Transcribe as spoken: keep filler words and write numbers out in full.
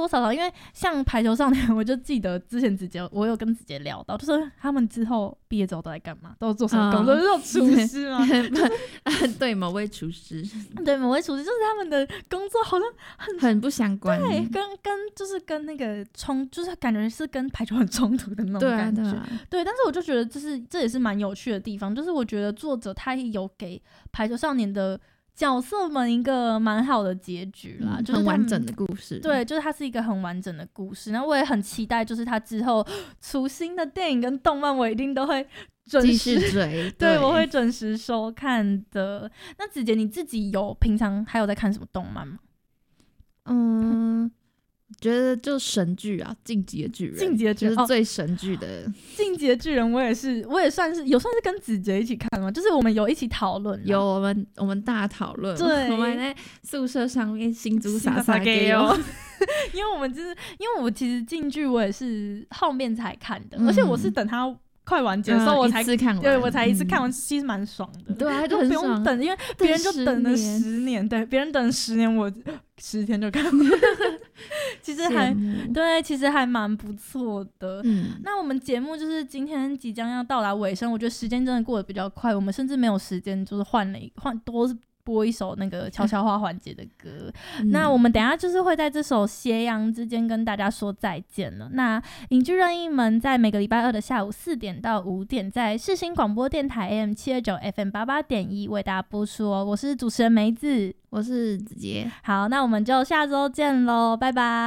多少少，因为像排球少年，我就记得之前子杰我有跟子杰聊到，就是他们之后毕业之后都在干嘛，都做什么工作，就是厨师吗？ 对，某位厨师， 对，某位厨师就是他们的工作好像很很不相关， 对，跟跟就是跟那个冲，就是感觉是跟排球很冲突的那种感觉， 对啊对啊， 对，但是我就觉得这是这也是蛮有趣的地方，就是我觉得作者他也有给排球少年的角色们一个蛮好的结局啦， 嗯、 就是很完整的故事。 对，就是它是一个很完整的故事。然后我也很期待，就是他之后出新的电影跟动漫，我一定都会准时追。 对，我会准时收看的。那子杰你自己有平常还有在看什么动漫吗？ 嗯。觉得就神剧啊，进击的巨人， 进击的巨人就是最神剧的。 进击的巨人，我也是，我也算是有算是跟子杰一起看吗？就是我们有一起讨论， 有我们我们大讨论， 对， 我们在宿舍上面新猪撒撒给哦。 因为我们就是因为我其实进剧我也是后面才看的， 嗯、 而且我是等他快完结的时候我才、 嗯、一次看完， 对我才一次看完，嗯、其实蛮爽的。 对啊，就很爽， 不用等，因为别人就等了十年，对，别人等了十年，我十天就看完。其实还对，其实还蛮不错的。嗯，那我们节目就是今天即将要到达尾声，我觉得时间真的过得比较快，我们甚至没有时间就是换了一换多播一首那个悄悄话环节的歌。嗯、那我们等一下就是会在这首斜阳之间跟大家说再见了。那影剧任意门在每个礼拜二的下午四点到五点，在世新广播电台 A M 七二九 F M 八八点一为大家播出哦。我是主持人梅子， 我是子杰。 好，那我们就下周见喽，拜拜。